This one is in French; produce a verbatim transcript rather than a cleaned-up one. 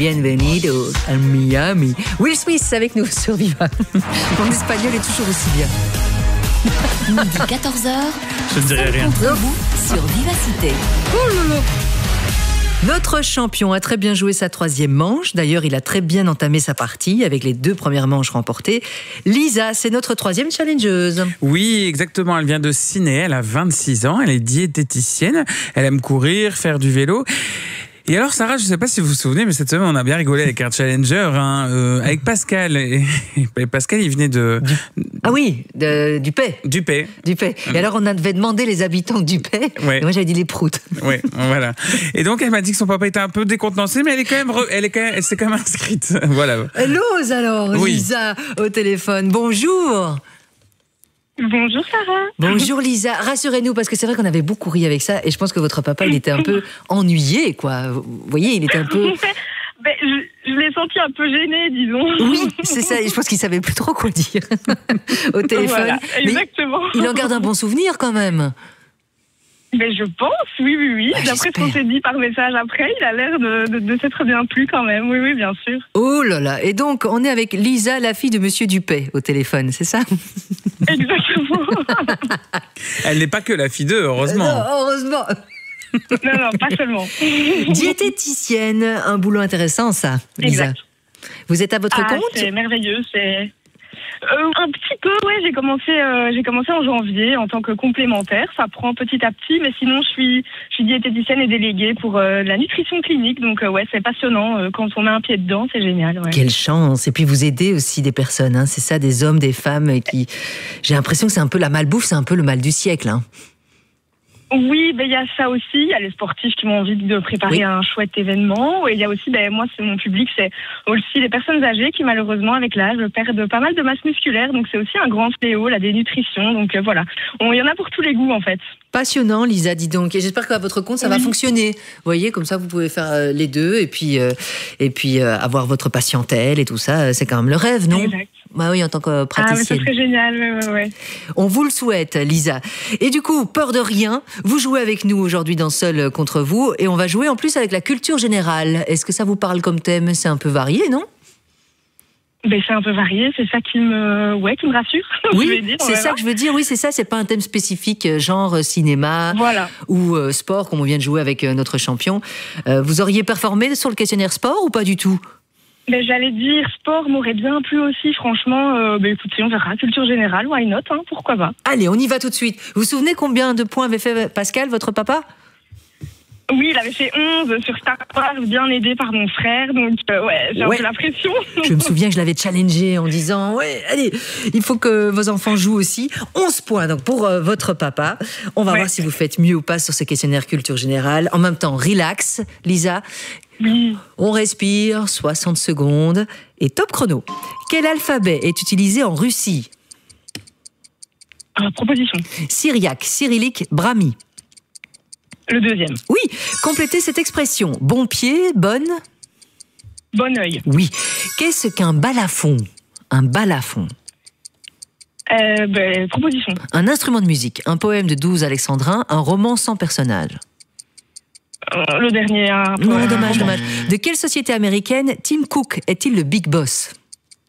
Bienvenido à Miami. Will Smith avec nous sur Viva. Mon espagnol est toujours aussi bien. Midi quatorze heures. Je ne dirai rien. Contre vous sur Vivacité. Oh là là. Notre champion a très bien joué sa troisième manche. D'ailleurs, il a très bien entamé sa partie avec les deux premières manches remportées. Lisa, c'est notre troisième challengeuse. Oui, exactement. Elle vient de Ciné. Elle a vingt-six ans. Elle est diététicienne. Elle aime courir, faire du vélo. Et alors, Sarah, je ne sais pas si vous vous souvenez, mais cette semaine, on a bien rigolé avec un challenger, hein, euh, avec Pascal. Et, et Pascal, il venait de... Ah oui, de, du Pay. Du Pay. Du Pay. Et alors, on avait demandé les habitants du Pay. Ouais. Et moi, j'avais dit les proutes. Oui, voilà. Et donc, elle m'a dit que son papa était un peu décontenancé, mais elle est quand même, re... elle est quand même, elle s'est quand même inscrite. Voilà. Elle ose alors, Oui. Lisa, au téléphone. Bonjour. Bonjour Sarah. Bonjour Lisa, rassurez-nous parce que c'est vrai qu'on avait beaucoup ri avec ça et je pense que votre papa il était un peu ennuyé quoi. Vous voyez, il était un peu... ben, je, je l'ai senti un peu gêné, disons. Oui, c'est ça, je pense qu'il savait plus trop quoi dire au téléphone. Voilà, exactement. Mais il en garde un bon souvenir quand même. Ben, je pense, oui, oui, oui. Bah, D'après ce qu'on j'espère. s'est dit par message après, il a l'air de, de, de s'être bien plu quand même. Oui, oui, bien sûr. Oh là là, et donc on est avec Lisa, la fille de Monsieur Dupay au téléphone, c'est ça? Exactement. Elle n'est pas que la fille d'eux, heureusement. Non, heureusement. Non, non, pas seulement. Diététicienne, un boulot intéressant ça, Lisa. Exact. Vous êtes à votre Ah, compte? c'est merveilleux, c'est... Euh, un petit peu, ouais, j'ai commencé, euh, j'ai commencé en janvier en tant que complémentaire. Ça prend petit à petit, mais sinon je suis, je suis diététicienne et déléguée pour euh, la nutrition clinique. Donc euh, ouais, c'est passionnant. Euh, quand on met un pied dedans, c'est génial. Ouais. Quelle chance. Et puis vous aidez aussi des personnes, hein. C'est ça, des hommes, des femmes qui... J'ai l'impression que c'est un peu la malbouffe, c'est un peu le mal du siècle. Hein. Oui, ben il y a ça aussi. Il y a les sportifs qui ont envie de préparer Oui. un chouette événement. Et il y a aussi, ben moi, c'est mon public, c'est aussi les personnes âgées qui malheureusement avec l'âge perdent pas mal de masse musculaire. Donc c'est aussi un grand fléau, la dénutrition. Donc euh, voilà, il y en a pour tous les goûts en fait. Passionnant, Lisa, dis donc. Et j'espère qu'à votre compte, ça va Oui. fonctionner. Vous voyez, comme ça, vous pouvez faire euh, les deux et puis, euh, et puis euh, avoir votre patientèle et tout ça. C'est quand même le rêve, non? Exact. Bah oui, en tant que Ah, mais praticienne. ça serait génial. Ouais, ouais, ouais. On vous le souhaite, Lisa. Et du coup, peur de rien, vous jouez avec nous aujourd'hui dans Seul contre vous. Et on va jouer en plus avec la culture générale. Est-ce que ça vous parle comme thème? C'est un peu varié, non? Ben, c'est un peu varié, c'est ça qui me, ouais, qui me rassure. je vais Oui, dire, c'est voilà. ça que je veux dire. Oui, c'est ça. C'est pas un thème spécifique, euh, genre euh, cinéma Voilà. ou euh, sport, comme on vient de jouer avec euh, notre champion. Euh, vous auriez performé sur le questionnaire sport ou pas du tout? Ben, j'allais dire, sport m'aurait bien plu aussi, franchement. Euh, ben, écoutez, on verra. Culture générale, why not, hein, pourquoi pas. Allez, on y va tout de suite. Vous vous souvenez combien de points avait fait Pascal, votre papa? Oui, il avait fait onze sur Star Wars, bien aidé par mon frère, donc euh, ouais, j'ai Ouais. un peu la pression. Je me souviens que je l'avais challengé en disant ouais, allez, il faut que vos enfants jouent aussi. onze points donc pour euh, votre papa. On va Ouais. voir si vous faites mieux ou pas sur ce questionnaire culture générale. En même temps, relax, Lisa. Oui. On respire, soixante secondes et top chrono. Quel alphabet est utilisé en Russie? Euh, proposition. Syriaque, cyrillique, brahmi. Le deuxième. Oui, complétez cette expression. Bon pied, bonne. Bon œil. Oui. Qu'est-ce qu'un balafon? Un balafon. Euh, ben, proposition. Un instrument de musique, un poème de douze alexandrins, un roman sans personnage. Euh, le dernier. Un, Non, un- dommage, un- dommage. De quelle société américaine Tim Cook est-il le big boss?